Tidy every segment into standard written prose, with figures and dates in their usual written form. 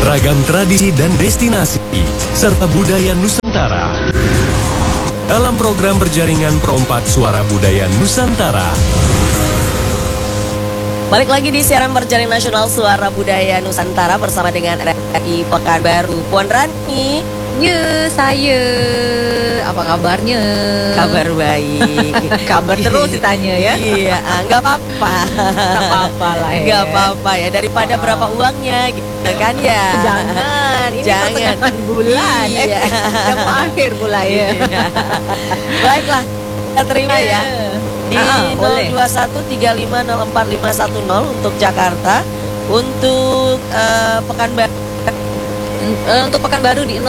beragam tradisi dan destinasi, serta budaya Nusantara. Dalam program berjaringan Pro4 Suara Budaya Nusantara. Balik lagi di siaran berjaring nasional Suara Budaya Nusantara bersama dengan RRI Pekanbaru. Puan Rani. Ya, saya. Apa kabarnya? Kabar baik. Kabar terus ditanya ya. Iya, nggak apa-apa. Nggak apa-apa lah ya. Nggak apa-apa ya, daripada berapa uangnya gitu kan ya. Jangan, ini Jangan. pertengahan bulan. Iya. Yang akhir bulan ya. Baiklah, kita terima ya. Di boleh. 02135045510 untuk Jakarta. Untuk Pekanbaru. Untuk Pekanbaru di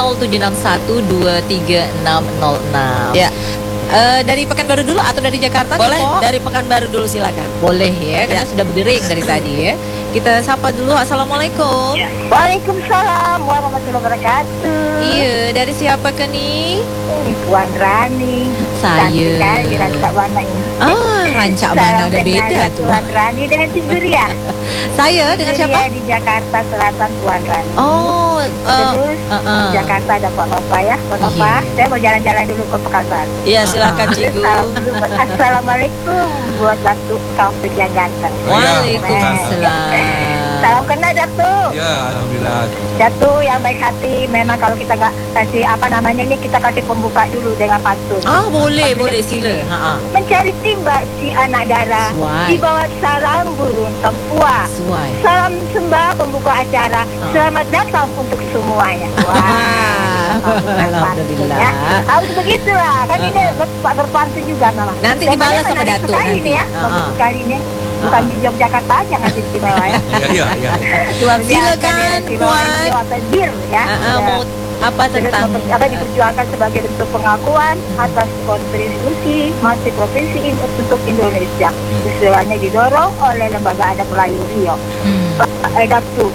076123606. Ya. Dari Pekanbaru dulu atau dari Jakarta? Boleh, nih, Pok? dari Pekanbaru dulu silakan. Boleh ya, karena sudah berdering dari tadi ya. Kita sapa dulu. Assalamualaikum. Waalaikumsalam warahmatullahi wabarakatuh. Iya, dari siapa ke nih? Puan Rani. Saya. Cantik kali Rancak Bana ini. Rancak Bana udah beda tuh. Puan Rani dengan Ciburia. Saya dengan siapa? Di Jakarta Selatan, Puan Rani. Oh, Terus di Jakarta ada Pak Nova ya. Pak Nova, saya mau jalan-jalan dulu ke Pekanbaru. Iya, silakan Cigu. Assalamualaikum buat Datuk Taufik yang ganteng. Waalaikumsalam. Salam kenal Datuk. Ya, alhamdulillah. Datuk yang baik hati. Memang kalau kita nggak kasih apa namanya ini, kita kasih pembuka dulu dengan pantun. Boleh sila. Mencari timba si anak darah Suai. di bawah sarang burung tempua. Suai. Salam sembah pembuka acara. Selamat datang untuk semuanya. Wah, Alhamdulillah. ya. Harus begitu lah. Kan ini berpantun juga Mama. Nanti Saya dibalas banyak sama menarik Datuk sekali nanti. ini ya. Bagus sekali ini. Bukan di Yogyakarta aja ngasih istimewa ya. Ya. Luar biasa Silakan, nih, istimewa Puan. istimewa bir ya. Mau apa tentang diperjuangkan sebagai bentuk pengakuan atas kontribusi masih provinsi untuk Indonesia. Usulannya didorong oleh Lembaga Adat Melayu Rio. Datuk,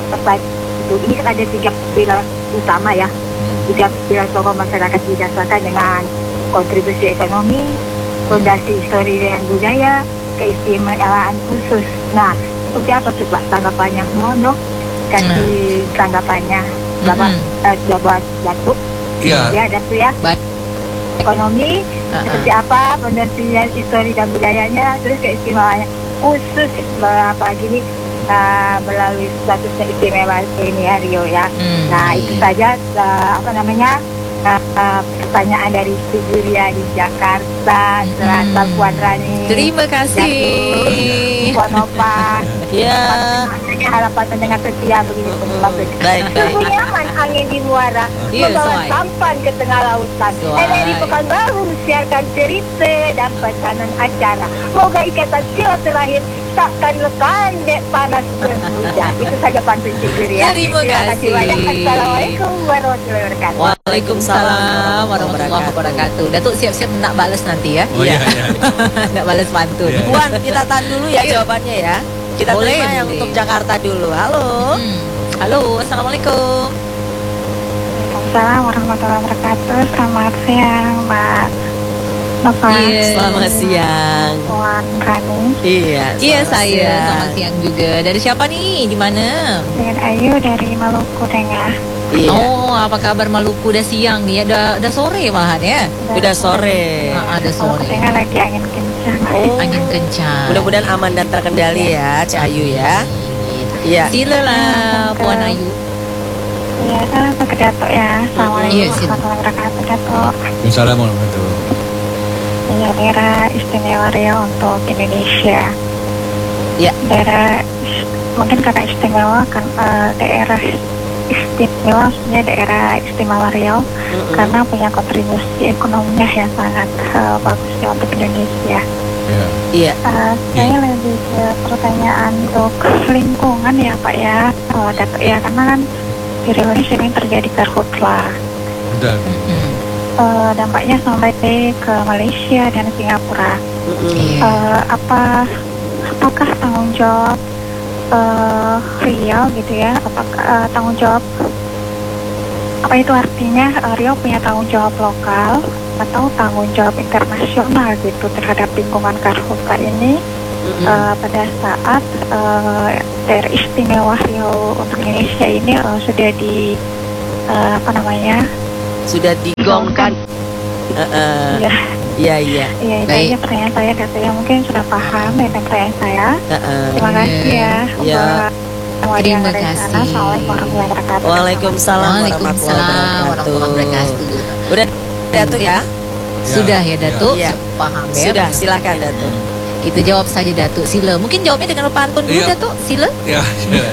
ini kan ada 3 pilar utama ya. 3 pilar tokoh masyarakat didasarkan dengan kontribusi ekonomi, fondasi histori dan budaya, keistimewaan khusus. Nah, seperti apa sih Pak tanggapannya? Mohon dong kasih tanggapannya. Bapak Datuk. Iya. Ya, Datuk ya. Baik. Ekonomi seperti apa, penelitian histori dan budayanya, terus keistimewaannya khusus apa gini melalui statusnya istimewa ini ya Rio ya. Nah itu saja apa namanya pertanyaan dari Ciburia di Jakarta Selatan, Puan Rani. Terima kasih. Puan Nova. Ya. Harapan pendengar setia begini. Baik. Sungguh nyaman angin di muara, Iya, membawa Soai. sampan ke tengah lautan. Soai. RRI Pekanbaru siarkan cerita dan pesanan acara. Moga ikatan silaturahim takkan lekan dek panas berhujan. Itu saja pantun Ciburia. Terima kasih. Banyak. Assalamualaikum warahmatullahi wabarakatuh. Waalaikumsalam warahmatullahi wabarakatuh. Datuk siap-siap nak balas nanti ya. Oh iya. Nak balas pantun. Iya. Puan, kita tahan dulu ya jawabannya ya. Kita Boleh, terima yang boleh. untuk Jakarta dulu. Halo. Halo, assalamualaikum. Assalamualaikum warahmatullahi wabarakatuh. Selamat siang Mbak Nova. Iya. Selamat siang. Puan Rani. Iya. Iya, selamat saya. siang. Selamat siang juga. Dari siapa nih? Di mana? Dengan Ayu dari Maluku Tengah. Iya. Oh, apa kabar Maluku? Udah siang nih. Udah sore malahan ya. Udah sore. Udah sore. Maluku Tengah lagi angin kencang. Angin kencang. Mudah-mudahan aman dan terkendali ya, Cik Ayu ya. Iya. Silalah Puan Ayu. Iya, salam ke Datuk ya. Assalamualaikum Iya, silakan. warahmatullahi wabarakatuh Datuk. Assalamualaikum. Iya, daerah istimewa Riau untuk Indonesia. Ya. Daerah mungkin karena istimewa kan daerah istimewa, maksudnya daerah istimewa Riau karena punya kontribusi ekonominya yang sangat bagus ya untuk Indonesia. Ya. Iya. Saya lebih ke pertanyaan untuk lingkungan ya Pak ya, Datuk ya, karena kan di Riau ini sering terjadi karhutlah. Udah. Dampaknya sampai ke Malaysia dan Singapura. Apakah tanggung jawab Riau gitu ya? Apakah tanggung jawab, apa itu artinya Riau punya tanggung jawab lokal atau tanggung jawab internasional gitu terhadap lingkungan karhutla ini? pada saat daerah istimewa Riau untuk Indonesia ini sudah di Sudah digongkan. ya Iya. ya itu Baik. aja pertanyaan saya, katanya mungkin sudah paham dengan pertanyaan saya. Terima kasih ya. Ya. Buat yang ada di Terima sana. kasih. Assalamualaikum warahmatullahi wabarakatuh. Waalaikumsalam Waalaikumsalam warahmatullahi wabarakatuh. Udah Datuk ya? Sudah ya Datuk? Iya. Paham ya? Sudah, silakan Datuk. Kita jawab saja Datuk. Sila. Mungkin jawabnya dengan pantun dulu Iya. Datuk. Sila. Ya,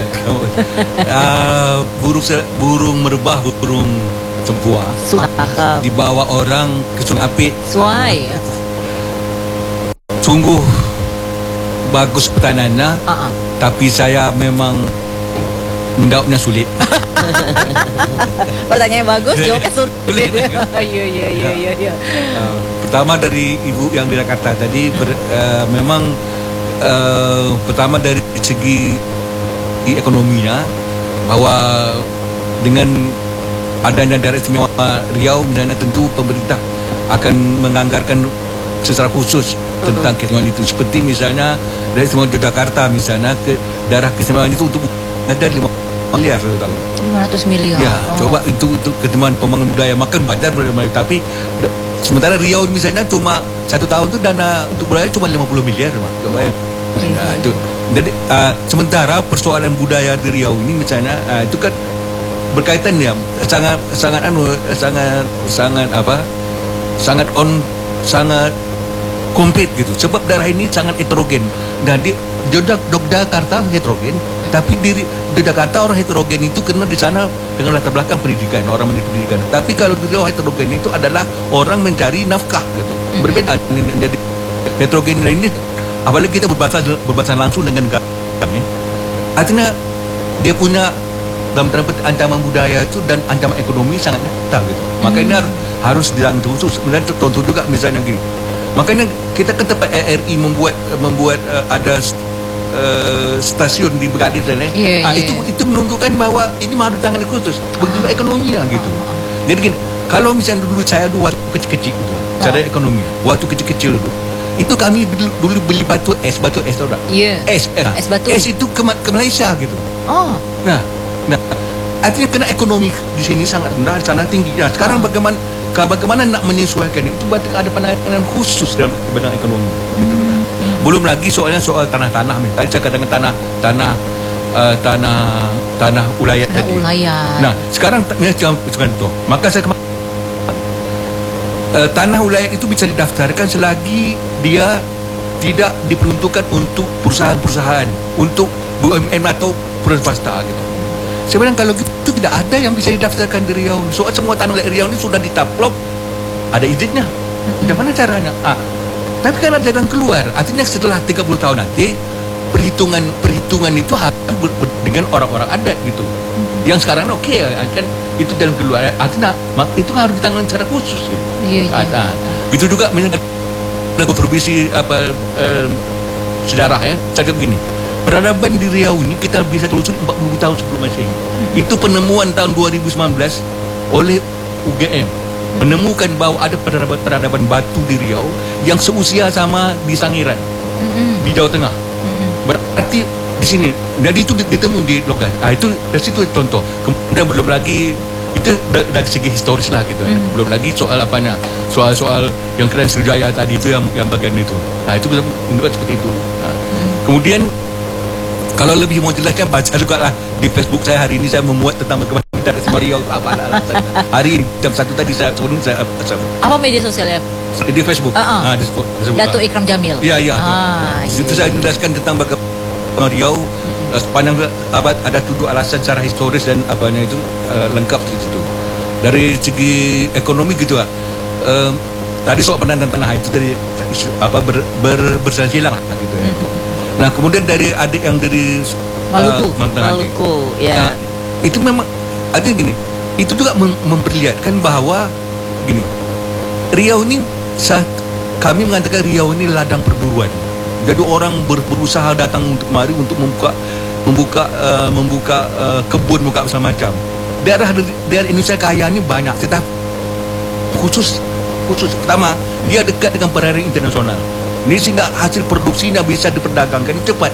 burung merebah, burung sempua Cakep. dibawa orang ke Sungai Apit. Suai. Sungguh bagus pertanyaannya, tapi saya memang menjawabnya sulit. Pertanyaan bagus, jawabnya sulit. Sulit. Iya. Pertama dari ibu yang di Jakarta tadi, memang pertama dari segi ekonominya, bahwa dengan adanya daerah istimewa Riau, misalnya tentu pemerintah akan menganggarkan secara khusus tentang keistimewaan itu. Seperti misalnya daerah istimewa Yogyakarta, misalnya ke daerah keistimewaan itu untuk ada 5 miliar. 500 miliar. Ya, coba itu untuk ketemuan pembangunan budaya, makan banyak budaya, tapi sementara Riau misalnya cuma 1 tahun itu dana untuk budaya cuma 50 miliar, coba ya. Nah, itu. Jadi sementara persoalan budaya di Riau ini misalnya itu kan berkaitan ya sangat komplit gitu. Sebab daerah ini sangat heterogen. Dan di Yogyakarta heterogen, tapi di Yogyakarta orang heterogen itu karena di sana dengan latar belakang pendidikan, orang pendidikan. Tapi kalau di Riau heterogen itu adalah orang mencari nafkah gitu. Berbeda. Jadi heterogen ini, apalagi kita berbatasan langsung dengan kami. Artinya dia punya dalam tanda petik ancaman budaya itu dan ancaman ekonomi sangat nyata gitu. Makanya harus dirangkul khusus. Kemudian contoh juga misalnya gini. Makanya kita ke tempat RRI membuat ada stasiun di Begadir dan itu menunjukkan bahwa ini harus ditangani khusus. Begitu ekonominya gitu. Jadi gini, kalau misalnya dulu saya waktu kecil-kecil gitu, cara ekonomi waktu kecil-kecil itu kami dulu beli batu es tau tak? Iya. Es batu. Es itu ke Malaysia gitu. Oh. Nah, artinya kena ekonomi di sini sangat rendah, sangat tinggi. Nah, sekarang bagaimana nak menyesuaikan itu? Berarti ada penanganan khusus dalam bidang ekonomi. Belum lagi soal tanah-tanah. Tadi saya katakan tanah ulayat tadi. Nah, sekarang contoh. Maka saya tanah ulayat itu bisa didaftarkan selagi dia tidak diperuntukkan untuk perusahaan-perusahaan, untuk BUMN atau perusahaan swasta gitu. Sebenarnya kalau gitu tidak ada yang bisa didaftarkan di Riau. Soal semua tanah Riau ini sudah ditaplok, ada izinnya. Bagaimana caranya? Tapi kan ada jalan keluar. Artinya setelah 30 tahun nanti perhitungan itu harus dengan orang-orang adat gitu. Yang sekarang oke, kan itu jalan keluar. Artinya itu harus ditangani secara khusus. Gitu. Iya. Itu juga misalnya kontribusi sejarah ya. Saya begini. Peradaban di Riau ini kita bisa telusuri 40 tahun sebelum Masehi. Itu penemuan tahun 2019 oleh UGM. Menemukan bahwa ada peradaban batu di Riau yang seusia sama di Sangiran, di Jawa Tengah. Berarti di sini, jadi itu ditemu di lokal. Itu dari situ contoh. Kemudian belum lagi itu dari segi historis lah gitu. Belum lagi soal soal yang keren Sriwijaya tadi itu yang bagian itu. Nah itu kita menunjukkan seperti itu. Kemudian kalau lebih mau jelaskan baca juga lah di Facebook saya hari ini saya memuat tentang bagaimana kita Riau itu apa alasan. Hari ini jam 1 tadi saya apa media sosialnya? di Facebook. Di Facebook. Datuk Ikram Jamil. Iya. Itu saya jelaskan tentang bagaimana Riau sepanjang abad ada 7 alasan secara historis dan apanya itu lengkap di situ. Dari segi ekonomi gitu lah. Tadi soal pendanaan tanah itu dari bersilang gitu ya. Nah kemudian dari adik yang dari Maluku, ya. Nah, itu memang artinya gini, itu juga memperlihatkan bahwa gini, Riau ini kami mengatakan Riau ini ladang perburuan. Jadi orang berusaha datang untuk mari untuk membuka kebun, membuka segala macam. Daerah Indonesia kaya ini banyak, tetapi khusus pertama dia dekat dengan perairan internasional. Ini sehingga hasil produksinya bisa diperdagangkan cepat.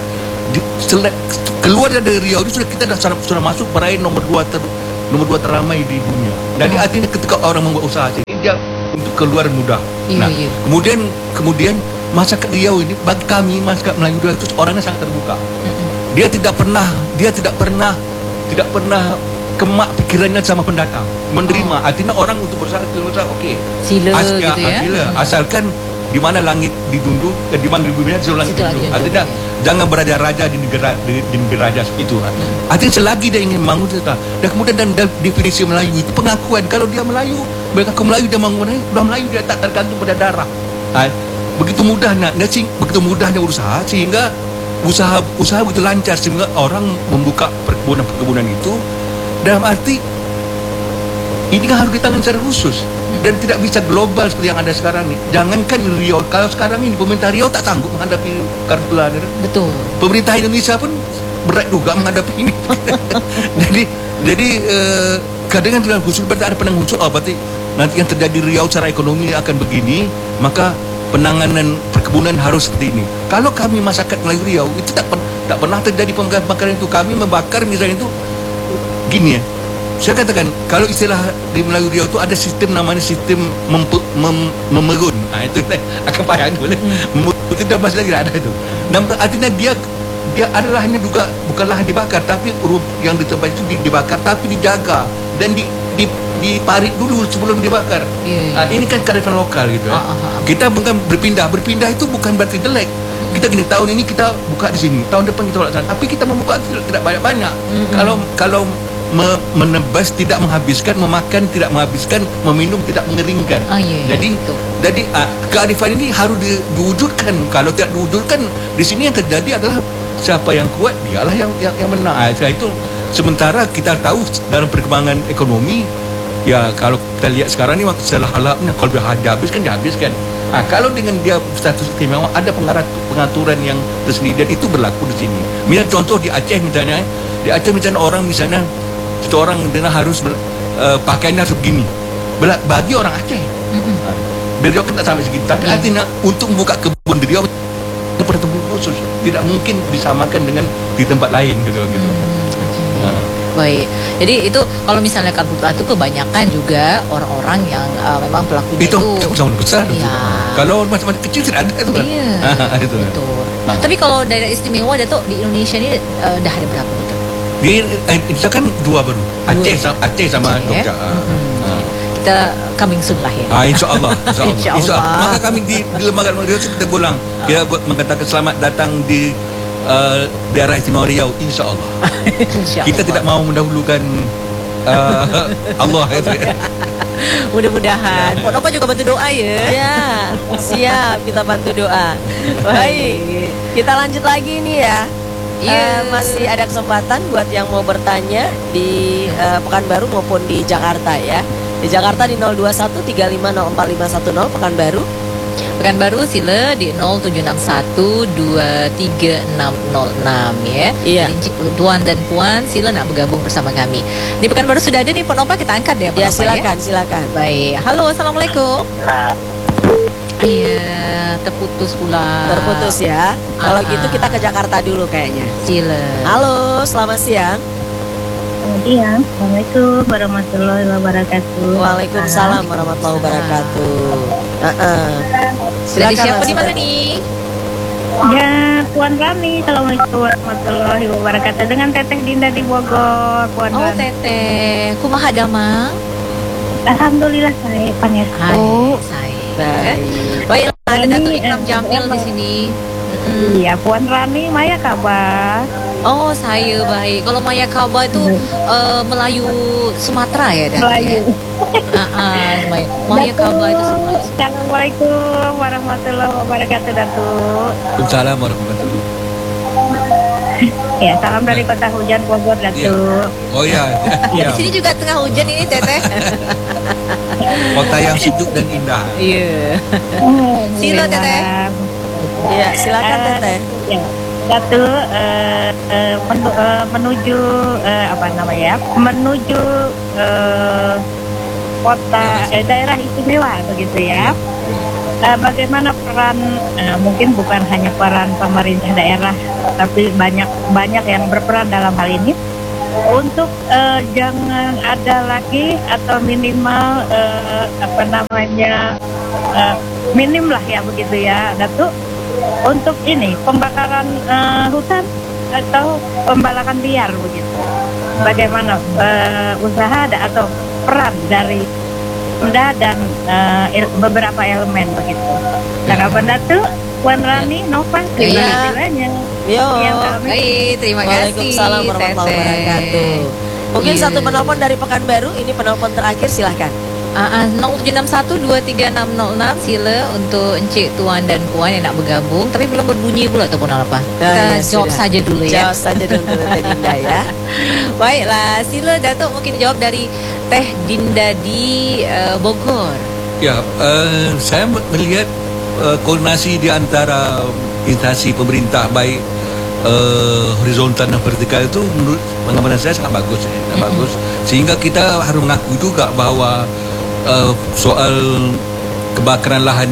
Keluar dari Riau ini sudah masuk meraih nomor 2 teramai di dunia. Jadi artinya ketika orang membuat usaha ini dia untuk keluar mudah. Iya, Nah, iya. kemudian masyarakat Riau ini bagi kami masyarakat Melayu Riau itu orangnya sangat terbuka. Dia tidak pernah kemak pikirannya sama pendatang. Menerima, artinya orang untuk berusaha okey. Sila gitu ya. Sila. Asalkan di mana langit ditunduk, di mana bumi selalu langit Situ ditunduk. aja. Artinya jangan beraja-raja di negara raja itu. Artinya selagi dia ingin bangun cerita. Dan kemudian dan definisi Melayu itu pengakuan kalau dia Melayu, mengaku Melayu dia bangun udah Melayu dia tak tergantung pada darah. Begitu mudahnya usaha sehingga usaha begitu lancar sehingga orang membuka perkebunan itu dalam arti ini kan harus ditangani secara khusus dan tidak bisa global seperti yang ada sekarang ini. Jangankan Riau, kalau sekarang ini pemerintah Riau tak sanggup menghadapi karhutla. Betul. Pemerintah Indonesia pun berat juga menghadapi ini. jadi kadang dengan khusus berarti ada penanggung jawab. Berarti nanti yang terjadi Riau secara ekonomi akan begini, maka penanganan perkebunan harus seperti ini. Kalau kami masyarakat Melayu Riau itu tak pernah terjadi pembakaran itu. Kami membakar misalnya itu gini ya. Saya katakan kalau istilah di Melayu Riau itu ada sistem namanya sistem memerun. Itu akan payah boleh. Itu dah masih lagi ada itu. Dan artinya dia adalah hanya juga bukanlah dibakar tapi yang di tempat itu dibakar tapi dijaga dan diparit dulu sebelum dibakar. Ini kan kearifan lokal gitu ya. Kita bukan berpindah itu bukan berarti jelek. Kita gini, tahun ini kita buka di sini, tahun depan kita laksanakan. Tapi kita membuka tidak banyak-banyak. Kalau menebas tidak menghabiskan, memakan tidak menghabiskan, meminum tidak mengeringkan. Jadi kearifan ini harus diwujudkan. Kalau tidak diwujudkan, di sini yang terjadi adalah siapa yang kuat dialah yang menang. Itu sementara kita tahu dalam perkembangan ekonomi, ya kalau kita lihat sekarang ni setelah halapnya kalau dihabiskan. Kalau dengan dia status istimewa ada pengaturan yang tersendiri dan itu berlaku di sini. Misalnya contoh di Aceh misalnya, orang misalnya seorang harus pakaiannya harus begini. Bagi orang Aceh, Riau kan tak sampai segitu. Tapi artinya untuk membuka kebun di Riau itu pertemuan khusus, tidak mungkin disamakan dengan di tempat lain gitu. Baik, jadi itu kalau misalnya karhutla itu kebanyakan juga orang-orang yang memang pelakunya itu sangat besar. Iya. Kalau macam-macam kecil tidak ada itu kan. Iya. Itu. Betul. Tapi kalau daerah istimewa Datuk di Indonesia ini dah ada berapa gitu? Di Indonesia kan dua baru. Aceh sama Jogja. Kita coming soon lah ya. InsyaAllah. InsyaAllah. Maka kami di lembaga kita pulang. Kita buat mengatakan selamat datang di daerah istimewa Riau, insyaAllah. Kita tidak mau mendahulukan Allah. Mudah-mudahan. Pok Nova juga bantu doa ya. Ya, siap kita bantu doa. Baik, kita lanjut lagi nih ya. Masih ada kesempatan buat yang mau bertanya di Pekanbaru maupun di Jakarta ya. Di Jakarta di 02135045510 Pekanbaru. Pekanbaru sila di 0761236606 ya. Iya. Jadi tuan dan puan sila nak bergabung bersama kami. Di Pekanbaru sudah ada nih Pok Nova, kita angkat ya Pok Ya Nova, silakan. Baik. Halo, assalamualaikum. Iya, terputus pula. Terputus ya. Kalau gitu kita ke Jakarta dulu kayaknya. Sila. Halo, selamat siang. Iya, Assalamualaikum warahmatullahi wabarakatuh. Waalaikumsalam warahmatullahi wabarakatuh. Dari siapa di Mas. mana nih? Ya, Puan Rami. Assalamualaikum warahmatullahi wabarakatuh. Dengan Teteh Dinda di Bogor, Puan Oh, Rami. Teteh. Kumaha damang? Alhamdulillah saya Pangestu. Hai, saya. Baik, ada Datuk Ini, Ikram Jamil di sini. Iya, Puan Rami, Maya kabar? Oh, saya baik. Kalau Maya Kaba itu Melayu Sumatera ya, Datuk? Melayu. Maya Kaba itu Sumatera. Assalamualaikum warahmatullahi wabarakatuh, Datuk. Waalaikumsalam warahmatullahi wabarakatuh. Ya, salam dari kota hujan Bogor, Datuk. Oh ya. Di sini juga tengah hujan ini, Teteh. Kota yang sejuk dan indah. Iya. Sila, Teteh. Iya, silakan Teteh. Ya. Datuk menuju apa namanya? Menuju kota daerah istimewa begitu ya. bagaimana peran, mungkin bukan hanya peran pemerintah daerah, tapi banyak yang berperan dalam hal ini untuk jangan ada lagi atau minimal minim lah ya begitu ya, Datuk, untuk ini pembakaran hutan atau pembalakan liar begitu. Bagaimana usaha atau peran dari Pemda dan beberapa elemen begitu. Tanggapan Datuk, Puan Rani, Nova, silanya. Yo. Baik, terima kasih. Waalaikumsalam warahmatullahi wabarakatuh. Mungkin satu penelpon dari Pekanbaru, ini penelpon terakhir, silahkan. 0761236606 sila untuk Encik Tuan dan Puan yang nak bergabung, tapi belum berbunyi pula ataupun apa. Kita jawab saja dulu ya. Jawab saja dulu Teh Dinda ya. Baiklah, sila Datuk mungkin jawab dari Teh Dinda di Bogor. Ya, saya melihat koordinasi di antara instansi pemerintah baik horizontal dan vertikal itu menurut pengamanan saya sangat bagus, bagus. Sehingga kita harus mengaku juga bahwa soal kebakaran lahan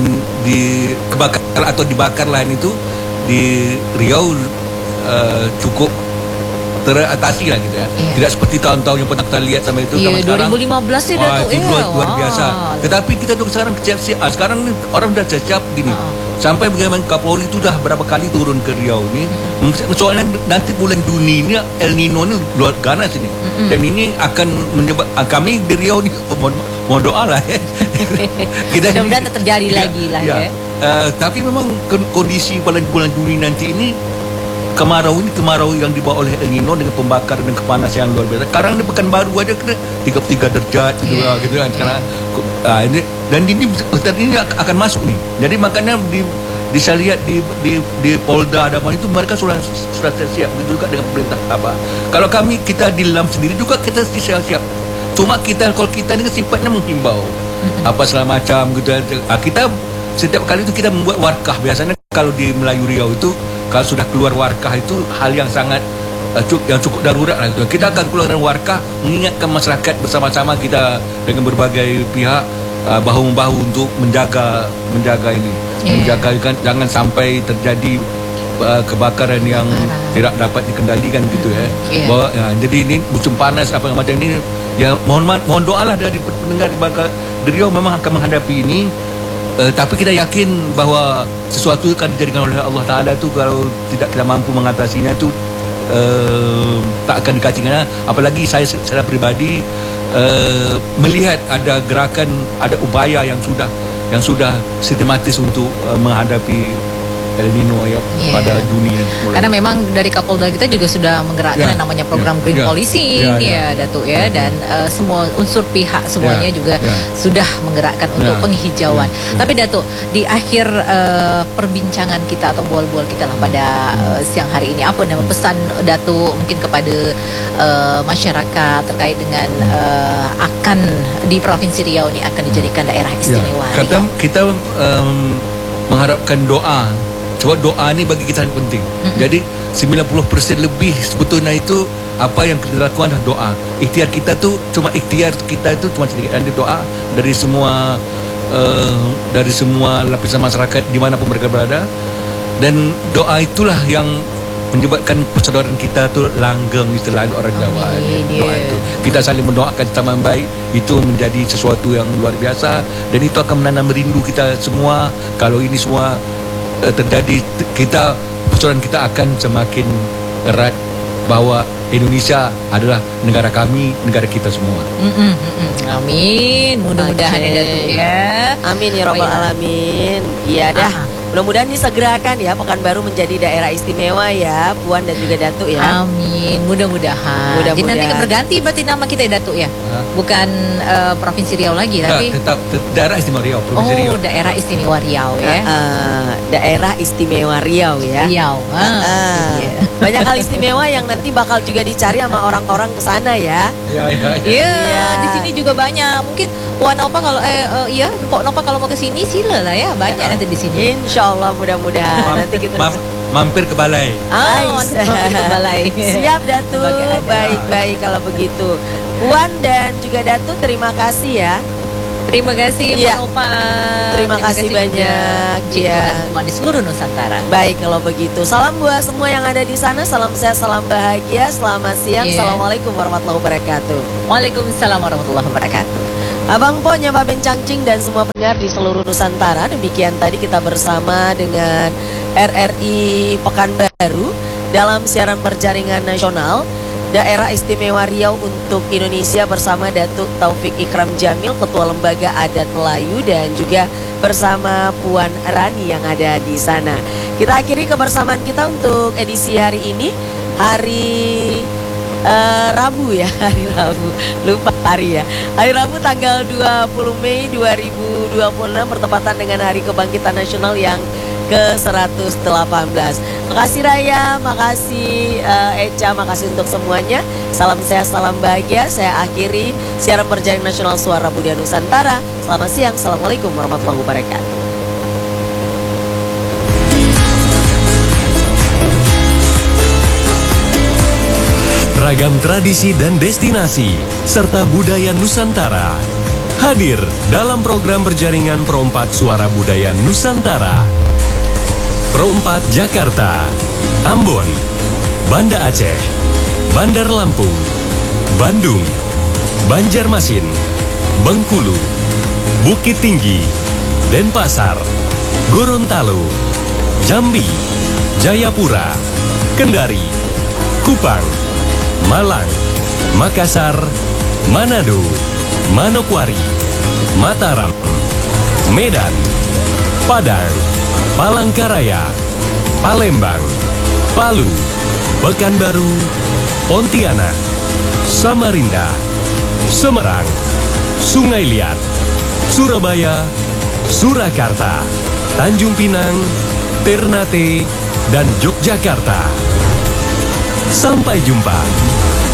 dibakar lahan itu di Riau cukup teratasi lah gitu ya. Tidak seperti tahun-tahun yang pernah kita lihat sama itu. Iya, Sekarang 2015 sih Datuk. itu luar biasa. Tetapi kita tuh sekarang sekarang ni orang dah siap gini. Sampai bagaimana Kapolri itu dah berapa kali turun ke Riau ni. Soalnya nanti bulan Juni ni El Nino ni luar ganas ini. Dan ini akan menyebab kami di Riau ni mohon doa lah ya. Mudah-mudahan tak terjadi lagi lah ya. Tapi memang kondisi bulan Juni nanti ini kemarau yang dibawa oleh El Nino dengan pembakaran dan kepanasan yang luar biasa. Sekarang di Pekanbaru aja kena 33 derajat gitu kan sekarang. Dan ini akan masuk nih. Jadi makanya saya lihat di Polda Adaman itu mereka sudah siap begitu juga dengan pemerintah apa. Kalau kita di dalam sendiri juga kita siap. Cuma kalau kita ini sifatnya menghimbau apa segala macam gitu. Kita setiap kali itu kita membuat warkah. Biasanya kalau di Melayu Riau itu kalau sudah keluar warkah itu hal yang sangat cukup darurat lah gitu. Kita akan keluarkan warkah mengingatkan masyarakat bersama-sama kita dengan berbagai pihak bahu-membahu untuk menjaga ini. Menjaga jangan sampai terjadi kebakaran yang tidak dapat dikendalikan gitu ya. Jadi ini musim panas apa macam ini ya, mohon doalah dari pendengar di Riau memang akan menghadapi ini. Tapi kita yakin bahwa sesuatu akan dijadikan oleh Allah Ta'ala tu. Kalau tidak kita mampu mengatasinya tu tak akan dikasihkan. Apalagi saya secara pribadi melihat ada gerakan, ada upaya yang sudah sistematis untuk menghadapi El Nino ya pada Juni mulai. Karena memang dari Kapolda kita juga sudah menggerakkan namanya program Green Policing ya Datuk ya, dan semua unsur pihak semuanya juga sudah menggerakkan untuk penghijauan. Tapi Datuk, di akhir perbincangan kita atau bual-bual kita lah pada siang hari ini, apa nama pesan Datuk mungkin kepada masyarakat terkait dengan akan di Provinsi Riau ini akan dijadikan daerah istimewa? Kita mengharapkan doa. Sebab doa ni bagi kita sangat penting. Jadi 90% lebih sebetulnya itu apa yang kita lakukan adalah doa. Ikhtiar kita tu cuma sedikit. Dan doa dari semua lapisan masyarakat di mana pun mereka berada. Dan doa itulah yang menyebabkan persaudaraan kita tu langgeng, istilah orang Jawa. Doa itu. Kita saling mendoakan sama yang baik, itu menjadi sesuatu yang luar biasa, dan itu akan menanam rindu kita semua. Kalau ini semua terjadi, persaudaraan kita akan semakin erat bahwa Indonesia adalah negara kami, negara kita semua. Amin. Mudah-mudahan ya Datuk ya. Amin ya rabbal alamin. Iya dah. Mudah-mudahan disegerakan ya Pekanbaru menjadi daerah istimewa ya, Puan dan juga Datuk ya. Amin. Mudah-mudahan. Jadi nanti berganti berarti nama kita ya Datuk ya. Bukan Provinsi Riau lagi tapi tetap daerah istimewa Riau, Provinsi Riau. Daerah istimewa Riau ya. Daerah istimewa Riau ya. Riau. Banyak hal istimewa yang nanti bakal juga dicari sama orang-orang ke sana ya. Iya, di sini juga banyak. Mungkin Puan Nova kalau Pok Nova kalau mau ke sini sila lah ya. Banyak nanti di sini. Insyaallah mudah-mudahan nanti kita mampir ke balai. Mampir ke balai. Siap Datuk. Baik-baik kalau begitu. Puan dan juga Datuk terima kasih ya. Terima kasih Iya. Pak Nopal. Terima kasih banyak. Ya. Ya. Semua di seluruh Nusantara. Baik kalau begitu. Salam buat semua yang ada di sana. Salam sehat, salam bahagia. Selamat siang. Iya. Assalamualaikum warahmatullahi wabarakatuh. Waalaikumsalam warahmatullahi wabarakatuh. Abang Po, Nyapa Bencangcing dan semua pendengar di seluruh Nusantara. Demikian tadi kita bersama dengan RRI Pekanbaru dalam siaran berjaringan nasional Daerah Istimewa Riau untuk Indonesia bersama Datuk Taufik Ikram Jamil, Ketua Lembaga Adat Melayu, dan juga bersama Puan Rani yang ada di sana. Kita akhiri kebersamaan kita untuk edisi hari ini, hari Rabu ya, hari Rabu, lupa hari ya. Hari Rabu tanggal 20 Mei 2026 bertepatan dengan Hari Kebangkitan Nasional yang ke-118. Makasih Raya, makasih Eca, makasih untuk semuanya. Salam sehat, salam bahagia. Saya akhiri siaran berjaringan nasional Suara Budaya Nusantara. Selamat siang, assalamualaikum warahmatullahi wabarakatuh. Ragam tradisi dan destinasi serta budaya Nusantara hadir dalam program berjaringan Perompak Suara Budaya Nusantara. Perompak Jakarta, Ambon, Banda Aceh, Bandar Lampung, Bandung, Banjarmasin, Bengkulu, Bukit Tinggi, Denpasar, Gorontalo, Jambi, Jayapura, Kendari, Kupang, Malang, Makassar, Manado, Manokwari, Mataram, Medan, Padang, Palangkaraya, Palembang, Palu, Pekanbaru, Pontianak, Samarinda, Semarang, Sungai Liat, Surabaya, Surakarta, Tanjung Pinang, Ternate, dan Yogyakarta. Sampai jumpa.